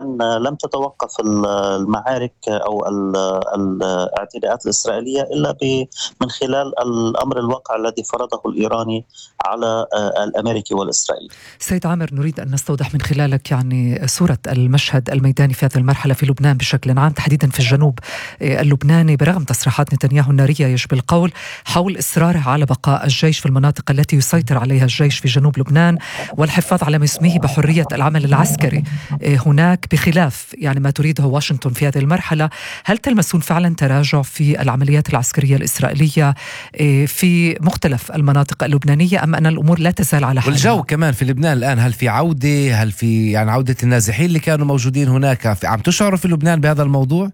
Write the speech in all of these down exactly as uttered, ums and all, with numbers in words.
لم تتوقف المعارك أو الاعتداءات الإسرائيلية إلا من خلال الأمر الواقع الذي فرضه الإيراني على الأمريكي والإسرائيلي. سيد عامر، نريد أن نستوضح من خلالك يعني صورة المشهد الميداني في هذه المرحلة في لبنان بشكل عام، تحديدا في الجنوب اللبناني، برغم تصريحات نتنياهو النارية يجب القول حول إصراره على بقاء الجيش في المناطق التي يسيطر عليها الجيش في جنوب لبنان والحفاظ على ما يسميه بحرية العمل العسكري هناك، بخلاف يعني ما تريده واشنطن في هذه المرحلة. هل تلمسون فعلا تراجع في العمليات العسكرية الإسرائيلية في مختلف المناطق اللبنانية، أم أن الأمور لا تزال على حالها؟ والجو كمان في لبنان الآن، هل في عودة هل في يعني عودة النازحين اللي كانوا موجودين هناك؟ عم تشعروا في لبنان بهذا الموضوع؟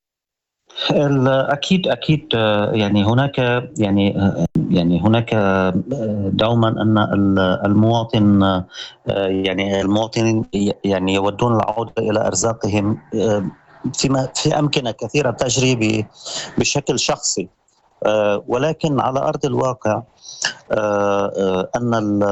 أكيد أكيد يعني هناك يعني يعني هناك دوما أن المواطن يعني المواطنين يعني يودون العودة إلى أرزاقهم فيما في أمكنة كثيرة تجري بشكل شخصي، ولكن على أرض الواقع أن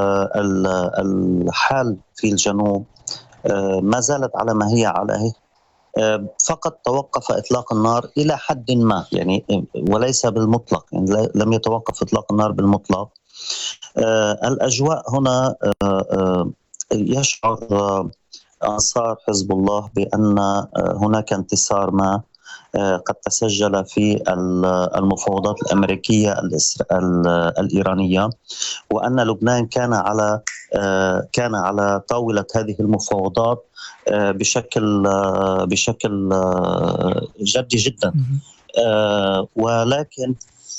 الحال في الجنوب ما زالت على ما هي عليه، فقط توقف إطلاق النار إلى حد ما يعني وليس بالمطلق، يعني لم يتوقف إطلاق النار بالمطلق. الأجواء هنا يشعر أنصار حزب الله بأن هناك انتصار ما قد تسجل في المفاوضات الأمريكية الإيرانية، وأن لبنان كان على كان على طاولة هذه المفاوضات بشكل بشكل جدي جدا، ولكن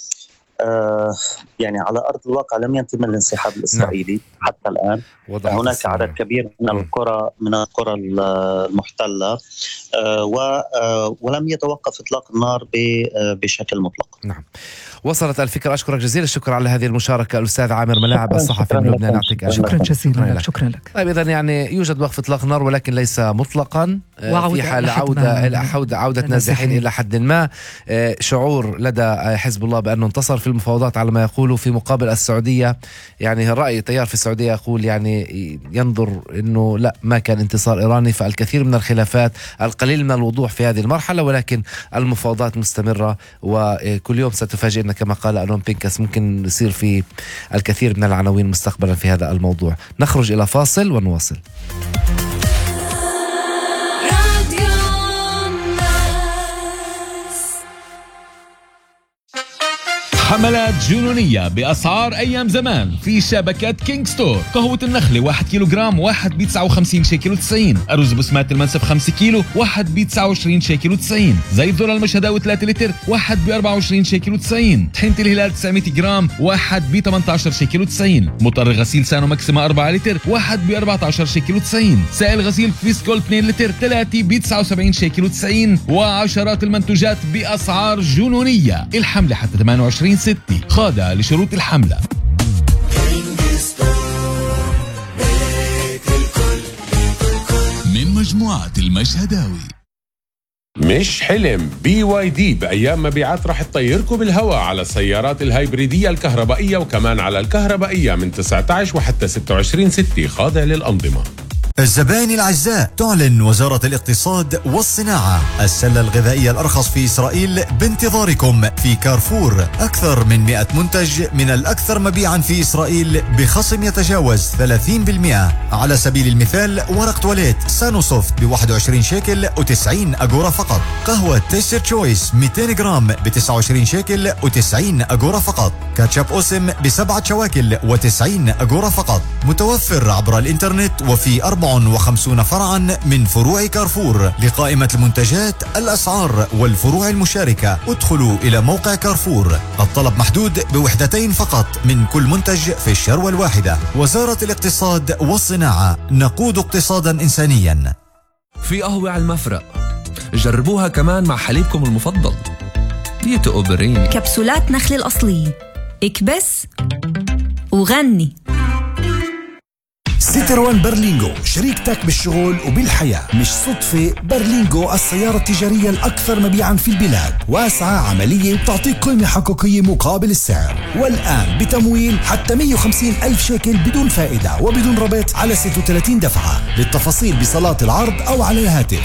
يعني على أرض الواقع لم يتم الانسحاب الإسرائيلي. نعم. حتى الآن هناك عدد كبير من القرى من القرى المحتلة ولم يتوقف إطلاق النار بشكل مطلق. نعم، وصلت الفكرة. أشكرك جزيل الشكر على هذه المشاركة الأستاذ عامر ملاعب الصحفي من لبنان. يعطيك شكرا جزيلا لك. شكرا لك. طيب إذن يعني يوجد وقف إطلاق نار ولكن ليس مطلقا، في حال عودة إلى عودة عودة نازحين إلى حد ما. شعور لدى حزب الله بأنه انتصر في المفاوضات على ما يقولوا، في مقابل السعودية يعني الرأي تيار في السعودية يقول يعني ينظر أنه لا، ما كان انتصار إيراني، فالكثير من الخلافات، القليل من الوضوح في هذه المرحلة، ولكن المفاوضات مستمرة وكل يوم ستفاجئنا كما قال ألون بينكس. ممكن يصير في الكثير من العناوين مستقبلا في هذا الموضوع. نخرج إلى فاصل ونواصل. حملات جنونية بأسعار أيام زمان في شبكة كينج ستور. قهوة النخلة واحد كيلوغرام واحد بتسعة وخمسين شيكل وتسعين. أرز بسمات المنسف خمسة كيلو واحد بتسعة وعشرين شيكل وتسعين. زيت ذرة المشهداوي ثلاثة لتر واحد بأربعة وعشرين شيكل وتسعين. طحينة الهلال تسعمية جرام واحد بثمانية عشر شيكل وتسعين. مطر غسيل سانو ماكسيما أربعة لتر واحد بأربعة عشر شيكل وتسعين. سائل غسيل فيسكول اثنين لتر ثلاثة بتسعة وسبعين شيكل وتسعين. وعشرات المنتوجات بأسعار جنونية. الحملة حتى ثمانية وعشرين ستة، خاضعة لشروط الحملة. من مجموعة المشهداوي. مش حلم، بي واي دي بأيام مبيعات رح تطيركم بالهواء على السيارات الهايبريدية الكهربائية وكمان على الكهربائية من تسعة عشر وحتى ستة وعشرين ستة، خاضع للأنظمة. الزبائن الأعزاء، تعلن وزارة الاقتصاد والصناعة السلة الغذائية الأرخص في إسرائيل بانتظاركم في كارفور. أكثر من مئة منتج من الأكثر مبيعا في إسرائيل بخصم يتجاوز ثلاثين بالمئة. على سبيل المثال ورق تواليت سانوسوفت ب واحد وعشرين شيكل وتسعين أجورة فقط. قهوة تيستر تشويس مئتين جرام ب تسعة وعشرين شيكل وتسعين أجورة فقط. كاتشاب أوسم بسبعة شواكل وتسعين أجورة فقط. متوفر عبر الإنترنت وفي أربعة وخمسين فرعا من فروع كارفور. لقائمة المنتجات، الأسعار والفروع المشاركة، ادخلوا إلى موقع كارفور. الطلب محدود بوحدتين فقط من كل منتج في الشروة الواحدة. وزارة الاقتصاد والصناعة، نقود اقتصادا إنسانيا. في قهوة على المفرق، جربوها كمان مع حليبكم المفضل ديتو أوبرين. كبسولات نخل الأصلية، اكبس وغني. سيتروان برلينغو، شريكتك بالشغل وبالحياة. مش صدفة برلينغو السيارة التجارية الأكثر مبيعا في البلاد، واسعة عملية بتعطيك قيمة حقيقية مقابل السعر. والآن بتمويل حتى مئة وخمسين ألف شيكل بدون فائدة وبدون ربط على ستة وثلاثين دفعة. للتفاصيل بصالات العرض أو على الهاتف